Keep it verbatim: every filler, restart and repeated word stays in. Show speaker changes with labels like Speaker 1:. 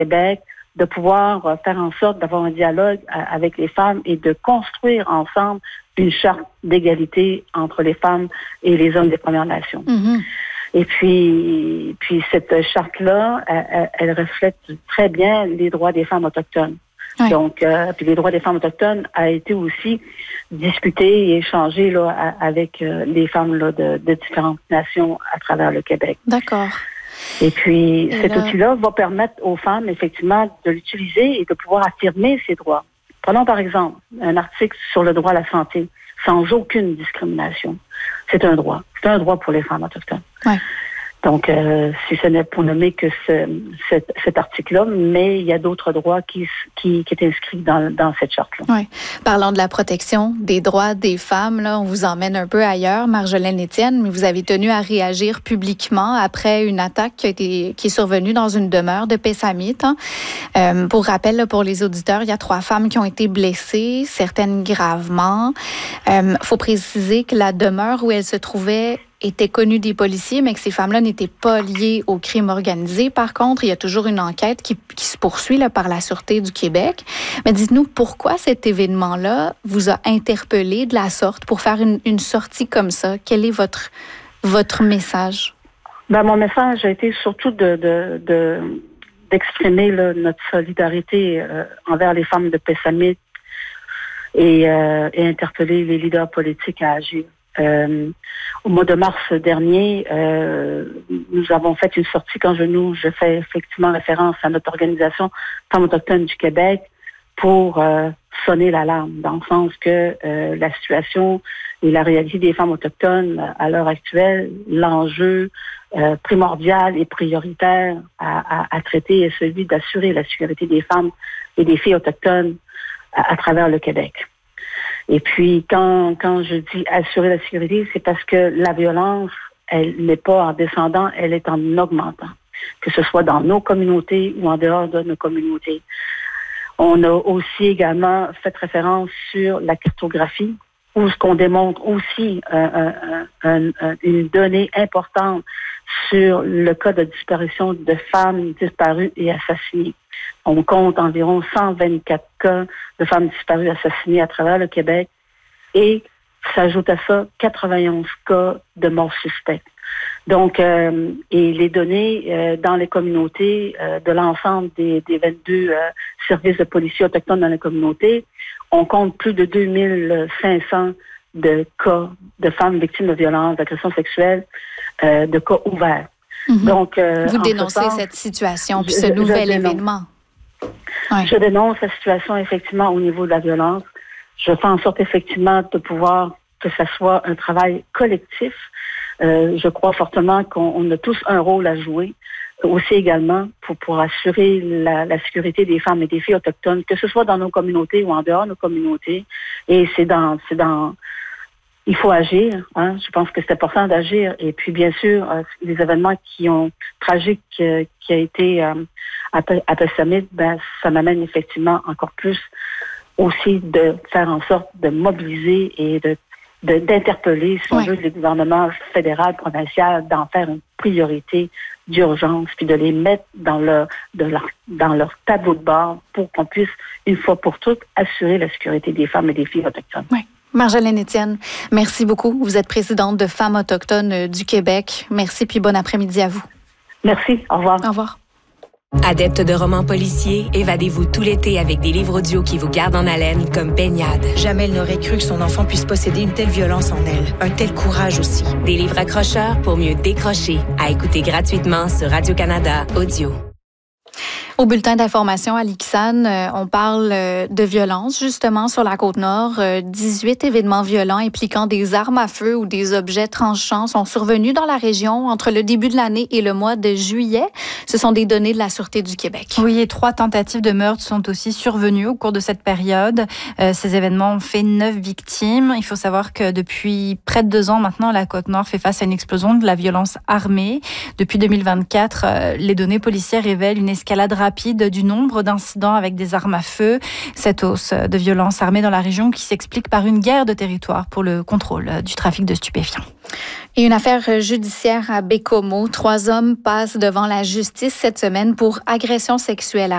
Speaker 1: Québec, de pouvoir euh, faire en sorte d'avoir un dialogue euh, avec les femmes et de construire ensemble une charte d'égalité entre les femmes et les hommes des Premières Nations.
Speaker 2: Mm-hmm.
Speaker 1: Et puis, puis cette charte-là, elle, elle reflète très bien les droits des femmes autochtones.
Speaker 2: Oui.
Speaker 1: Donc, euh, puis les droits des femmes autochtones a été aussi discuté et échangé là, à, avec euh, les femmes là, de, de différentes nations à travers le Québec.
Speaker 2: D'accord.
Speaker 1: Et puis,
Speaker 2: et
Speaker 1: cet
Speaker 2: là...
Speaker 1: outil-là va permettre aux femmes, effectivement, de l'utiliser et de pouvoir affirmer ses droits. Prenons par exemple un article sur le droit à la santé, sans aucune discrimination. C'est un droit. C'est un droit pour les femmes autochtones.
Speaker 2: Ouais.
Speaker 1: Donc, euh, si ce n'est pour nommer que ce, cet, cet article-là, mais il y a d'autres droits qui, qui, qui est inscrits dans, dans cette charte-là.
Speaker 2: Oui. Parlons de la protection des droits des femmes. Là, on vous emmène un peu ailleurs, Marjolaine Étienne, mais vous avez tenu à réagir publiquement après une attaque qui, a été, qui est survenue dans une demeure de Pessamit. Hein. Euh, pour rappel, là, pour les auditeurs, il y a trois femmes qui ont été blessées, certaines gravement. Il euh, faut préciser que la demeure où elles se trouvaient étaient connues des policiers, mais que ces femmes-là n'étaient pas liées au crime organisé. Par contre, il y a toujours une enquête qui, qui se poursuit là, par la Sûreté du Québec. Mais dites-nous, pourquoi cet événement-là vous a interpellé de la sorte pour faire une, une sortie comme ça? Quel est votre, votre message?
Speaker 1: Ben, mon message a été surtout de, de, de, d'exprimer là, notre solidarité euh, envers les femmes de Pessamit et, euh, et interpeller les leaders politiques à agir. Euh, au mois de mars dernier, euh, nous avons fait une sortie quand je nous, je fais effectivement référence à notre organisation Femmes autochtones du Québec pour euh, sonner l'alarme, dans le sens que euh, la situation et la réalité des femmes autochtones à l'heure actuelle, l'enjeu euh, primordial et prioritaire à, à, à traiter est celui d'assurer la sécurité des femmes et des filles autochtones à, à travers le Québec. Et puis, quand, quand je dis assurer la sécurité, c'est parce que la violence, elle n'est pas en descendant, elle est en augmentant, que ce soit dans nos communautés ou en dehors de nos communautés. On a aussi également fait référence sur la cartographie, où ce qu'on démontre aussi euh, un, un, un, une donnée importante sur le cas de disparition de femmes disparues et assassinées. On compte environ cent vingt-quatre cas de femmes disparues assassinées à travers le Québec et s'ajoute à ça quatre-vingt-onze cas de morts suspectes. Donc, euh, et les données euh, dans les communautés euh, de l'ensemble des, des vingt-deux euh, services de policiers autochtones dans les communautés, on compte plus de deux mille cinq cents de cas de femmes victimes de violences, d'agressions sexuelles, euh, de cas ouverts.
Speaker 2: Mm-hmm.
Speaker 1: Donc, euh,
Speaker 2: vous dénoncez
Speaker 1: sens,
Speaker 2: cette situation, puis
Speaker 1: je,
Speaker 2: ce
Speaker 1: je,
Speaker 2: nouvel
Speaker 1: je
Speaker 2: événement.
Speaker 1: Ouais. Je dénonce la situation effectivement au niveau de la violence. Je fais en sorte effectivement de pouvoir que ça soit un travail collectif. Euh, je crois fortement qu'on on a tous un rôle à jouer, aussi également pour, pour assurer la, la sécurité des femmes et des filles autochtones, que ce soit dans nos communautés ou en dehors de nos communautés. Et c'est dans, c'est dans, il faut agir. Hein. Je pense que c'est important d'agir. Et puis bien sûr, euh, les événements qui ont tragiques euh, qui a été euh, à, à Pessamit, ben ça m'amène effectivement encore plus aussi de faire en sorte de mobiliser et de De, d'interpeller, si on
Speaker 2: ouais.
Speaker 1: veut, les gouvernements fédéral, provincial, d'en faire une priorité d'urgence, puis de les mettre dans leur, de leur, dans leur tableau de bord pour qu'on puisse, une fois pour toutes, assurer la sécurité des femmes et des filles autochtones.
Speaker 2: Oui. Marjolaine Étienne, merci beaucoup. Vous êtes présidente de Femmes autochtones du Québec. Merci, puis bon après-midi à vous.
Speaker 1: Merci. Au revoir.
Speaker 2: Au revoir.
Speaker 3: Adepte de romans policiers, évadez-vous tout l'été avec des livres audio qui vous gardent en haleine comme Baignade.
Speaker 4: Jamais elle n'aurait cru que son enfant puisse posséder une telle violence en elle. Un tel courage aussi.
Speaker 3: Des livres accrocheurs pour mieux décrocher. À écouter gratuitement sur Radio-Canada Audio.
Speaker 2: Au bulletin d'information à l'I X A N, euh, on parle euh, de violence justement sur la Côte-Nord. Euh, dix-huit événements violents impliquant des armes à feu ou des objets tranchants sont survenus dans la région entre le début de l'année et le mois de juillet. Ce sont des données de la Sûreté du Québec.
Speaker 5: Oui, et trois tentatives de meurtre sont aussi survenues au cours de cette période. Euh, ces événements ont fait neuf victimes. Il faut savoir que depuis près de deux ans maintenant, la Côte-Nord fait face à une explosion de la violence armée. Depuis deux mille vingt-quatre, euh, les données policières révèlent une escalade rapide du nombre d'incidents avec des armes à feu. Cette hausse de violence armée dans la région qui s'explique par une guerre de territoire pour le contrôle du trafic de stupéfiants.
Speaker 2: Et une affaire judiciaire à Bécomo. Trois hommes passent devant la justice cette semaine pour agression sexuelle